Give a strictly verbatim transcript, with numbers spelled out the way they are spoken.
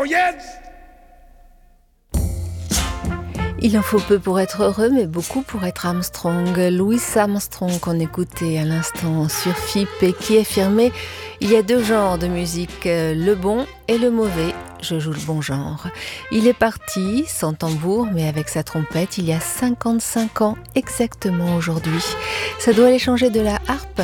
jetzt! Il en faut peu pour être heureux, mais beaucoup pour être Armstrong. Louis Armstrong qu'on écoutait à l'instant sur F I P et qui affirmait « Il y a deux genres de musique, le bon et le mauvais. Je joue le bon genre. » Il est parti, sans tambour, mais avec sa trompette, il y a cinquante-cinq ans exactement aujourd'hui. Ça doit aller changer de la harpe